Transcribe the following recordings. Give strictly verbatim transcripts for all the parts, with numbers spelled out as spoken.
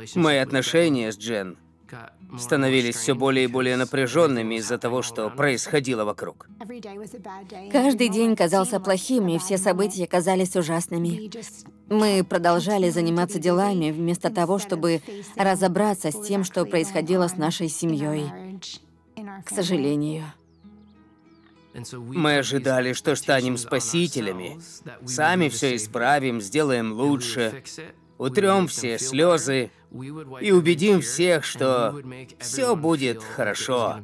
Мои отношения с Джен становились все более и более напряженными из-за того, что происходило вокруг. Каждый день казался плохим, и все события казались ужасными. Мы продолжали заниматься делами, вместо того, чтобы разобраться с тем, что происходило с нашей семьей. К сожалению. Мы ожидали, что станем спасителями, сами все исправим, сделаем лучше, утрем все слезы и убедим всех, что все будет хорошо.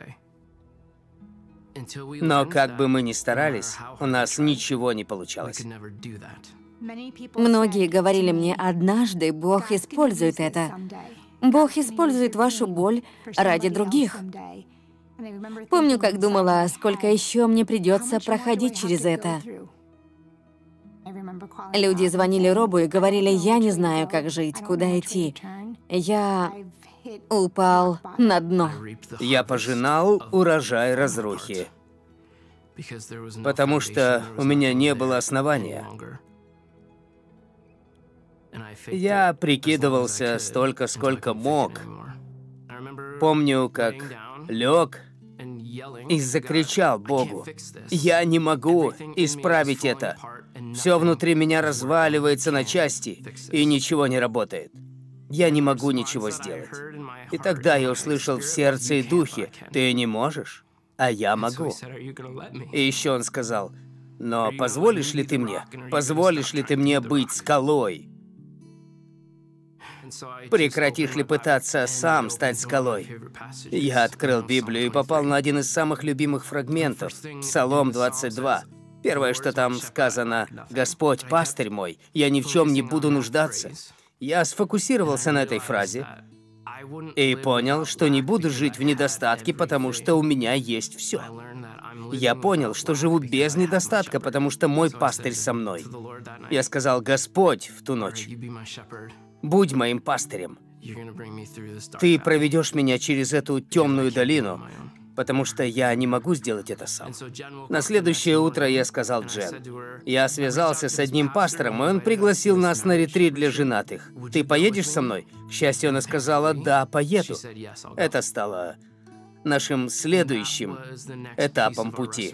Но как бы мы ни старались, у нас ничего не получалось. Многие говорили мне, однажды Бог использует это. Бог использует вашу боль ради других. Помню, как думала, сколько еще мне придется проходить через это. Люди звонили Робу и говорили, я не знаю, как жить, куда идти. Я упал на дно. Я пожинал урожай разрухи, потому что у меня не было основания. Я прикидывался столько, сколько мог. Помню, как лег и закричал Богу: «Я не могу исправить это. Все внутри меня разваливается на части, и ничего не работает. Я не могу ничего сделать». И тогда я услышал в сердце и духе: «Ты не можешь, а я могу». И еще он сказал: «Но позволишь ли ты мне, позволишь ли ты мне быть скалой? Прекратишь ли пытаться сам стать скалой?» Я открыл Библию и попал на один из самых любимых фрагментов, Псалом двадцать два. Первое, что там сказано: «Господь, пастырь мой, я ни в чем не буду нуждаться». Я сфокусировался на этой фразе и понял, что не буду жить в недостатке, потому что у меня есть все. Я понял, что живу без недостатка, потому что мой пастырь со мной. Я сказал: «Господь», в ту ночь, «будь моим пастырем. Ты проведешь меня через эту темную долину, потому что я не могу сделать это сам». На следующее утро я сказал Джен. Я связался с одним пастором, и он пригласил нас на ретрит для женатых. «Ты поедешь со мной?» К счастью, она сказала: «Да, поеду». Это стало нашим следующим этапом пути.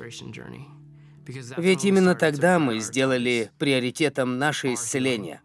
Ведь именно тогда мы сделали приоритетом наше исцеление.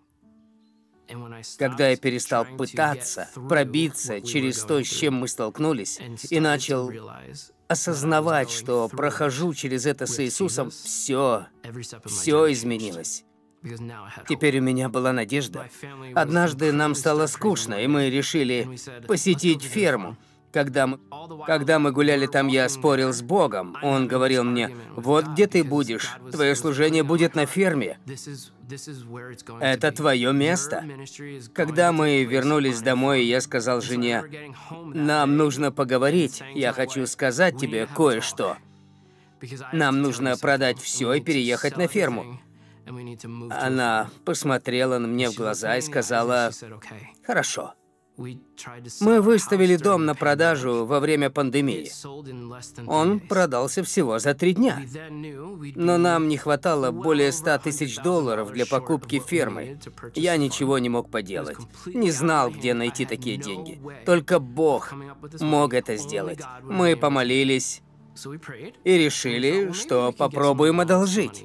Когда я перестал пытаться пробиться через то, с чем мы столкнулись, и начал осознавать, что прохожу через это с Иисусом, все, все изменилось. Теперь у меня была надежда. Однажды нам стало скучно, и мы решили посетить ферму. Когда мы, когда мы гуляли там, я спорил с Богом. Он говорил мне: «Вот где ты будешь. Твое служение будет на ферме. Это твое место». Когда мы вернулись домой, я сказал жене: «Нам нужно поговорить. Я хочу сказать тебе кое-что. Нам нужно продать все и переехать на ферму». Она посмотрела мне в глаза и сказала: «Хорошо». Мы выставили дом на продажу во время пандемии. Он продался всего за три дня. Но нам не хватало более ста тысяч долларов для покупки фермы. Я ничего не мог поделать. Не знал, где найти такие деньги. Только Бог мог это сделать. Мы помолились и решили, что попробуем одолжить.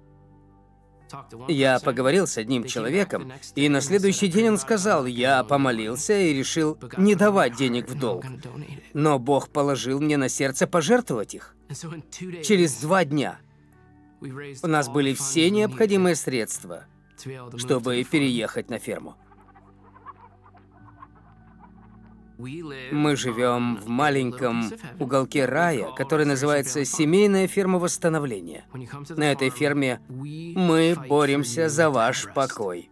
Я поговорил с одним человеком, и на следующий день он сказал: «Я помолился и решил не давать денег в долг. Но Бог положил мне на сердце пожертвовать их». Через два дня у нас были все необходимые средства, чтобы переехать на ферму. Мы живем в маленьком уголке рая, который называется «Семейная ферма восстановления». На этой ферме мы боремся за ваш покой.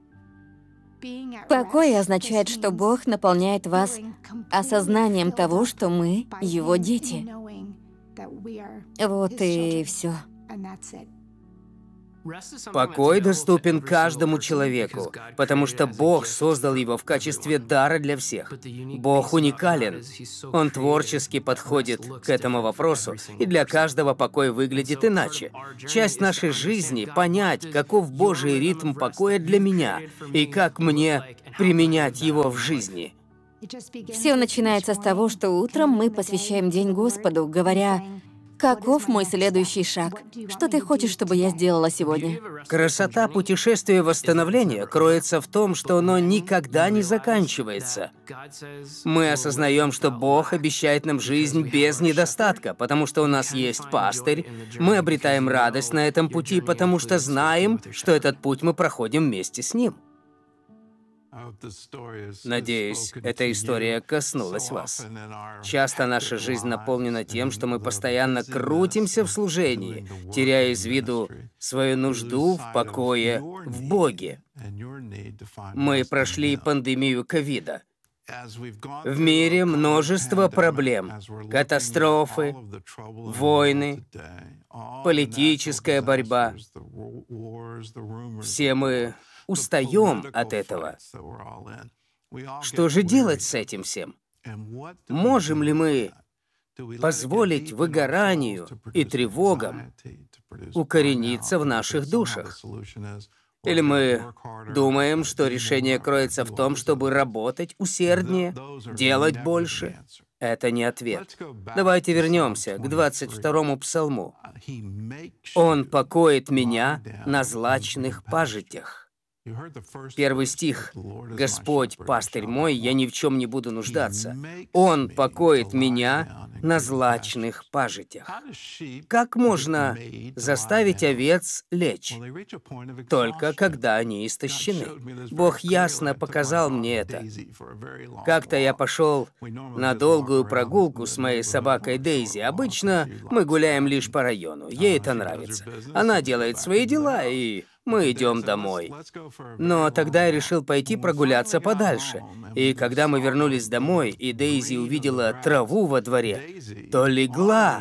Покой означает, что Бог наполняет вас осознанием того, что мы Его дети. Вот и все. Покой доступен каждому человеку, потому что Бог создал его в качестве дара для всех. Бог уникален. Он творчески подходит к этому вопросу, и для каждого покой выглядит иначе. Часть нашей жизни — понять, каков Божий ритм покоя для меня, и как мне применять его в жизни. Все начинается с того, что утром мы посвящаем день Господу, говоря: «Каков мой следующий шаг? Что ты хочешь, чтобы я сделала сегодня?» Красота путешествия восстановления кроется в том, что оно никогда не заканчивается. Мы осознаем, что Бог обещает нам жизнь без недостатка, потому что у нас есть пастырь. Мы обретаем радость на этом пути, потому что знаем, что этот путь мы проходим вместе с Ним. Надеюсь, эта история коснулась вас. Часто наша жизнь наполнена тем, что мы постоянно крутимся в служении, теряя из виду свою нужду в покое в Боге. Мы прошли пандемию ковида. В мире множество проблем, катастрофы, войны, политическая борьба. Все мы устаем от этого. Что же делать с этим всем? Можем ли мы позволить выгоранию и тревогам укорениться в наших душах? Или мы думаем, что решение кроется в том, чтобы работать усерднее, делать больше? Это не ответ. Давайте вернемся к двадцать второму псалму. «Он покоит меня на злачных пажитях». Первый стих. «Господь, пастырь мой, я ни в чем не буду нуждаться. Он покоит меня на злачных пажитях». Как можно заставить овец лечь? Только когда они истощены. Бог ясно показал мне это. Как-то я пошел на долгую прогулку с моей собакой Дейзи. Обычно мы гуляем лишь по району. Ей это нравится. Она делает свои дела, и мы идем домой. Но тогда я решил пойти прогуляться подальше. И когда мы вернулись домой, и Дейзи увидела траву во дворе, то легла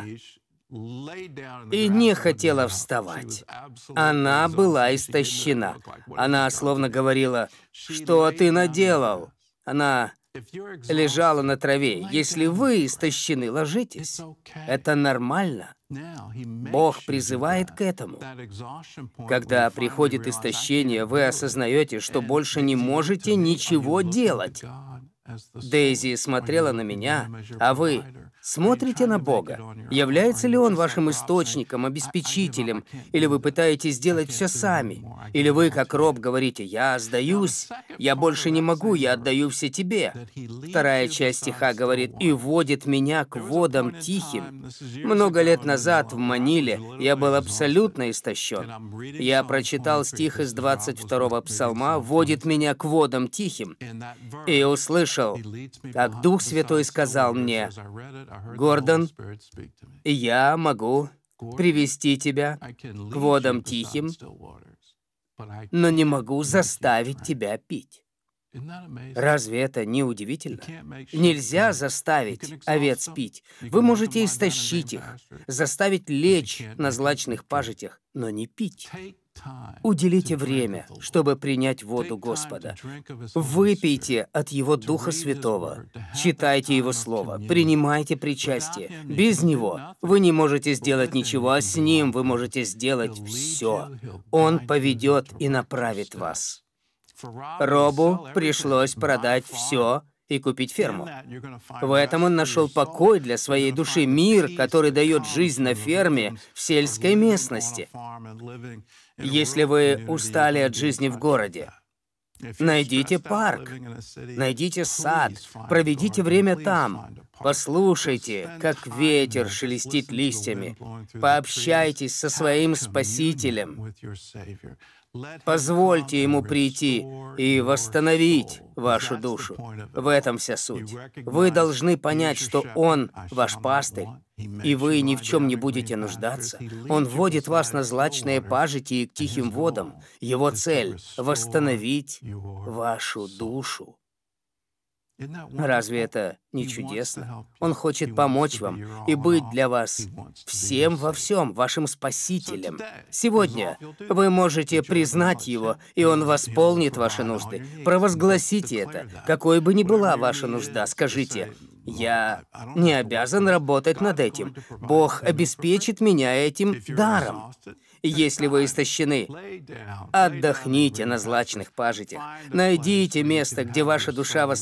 и не хотела вставать. Она была истощена. Она словно говорила: «Что ты наделал?» Она лежала на траве. Если вы истощены, ложитесь. Это нормально. Бог призывает к этому. Когда приходит истощение, вы осознаете, что больше не можете ничего делать. Дейзи смотрела на меня, а вы смотрите на Бога. Является ли Он вашим источником, обеспечителем, или вы пытаетесь сделать все сами? Или вы, как роб, говорите: «Я сдаюсь, я больше не могу, я отдаю все тебе». Вторая часть стиха говорит: «И водит меня к водам тихим». Много лет назад в Маниле я был абсолютно истощен. Я прочитал стих из двадцать второго псалма «Водит меня к водам тихим», и услышал, как Дух Святой сказал мне: «Гордон, я могу привести тебя к водам тихим, но не могу заставить тебя пить». Разве это не удивительно? Нельзя заставить овец пить. Вы можете истощить их, заставить лечь на злачных пажитях, но не пить. Уделите время, чтобы принять воду Господа. Выпейте от Его Духа Святого. Читайте Его Слово. Принимайте причастие. Без Него вы не можете сделать ничего, а с Ним вы можете сделать все. Он поведет и направит вас. Робу пришлось продать все и купить ферму. В этом он нашел покой для своей души, мир, который дает жизнь на ферме в сельской местности. Если вы устали от жизни в городе, найдите парк, найдите сад, проведите время там, послушайте, как ветер шелестит листьями, пообщайтесь со своим Спасителем. Позвольте Ему прийти и восстановить вашу душу. В этом вся суть. Вы должны понять, что Он ваш пастырь, и вы ни в чем не будете нуждаться. Он вводит вас на злачные пажити и к тихим водам. Его цель — восстановить вашу душу. Разве это не чудесно? Он хочет помочь вам и быть для вас всем во всем, вашим спасителем. Сегодня вы можете признать Его, и Он восполнит ваши нужды. Провозгласите это. Какой бы ни была ваша нужда, скажите: «Я не обязан работать над этим. Бог обеспечит меня этим даром». Если вы истощены, отдохните на злачных пажитях. Найдите место, где ваша душа восстановится.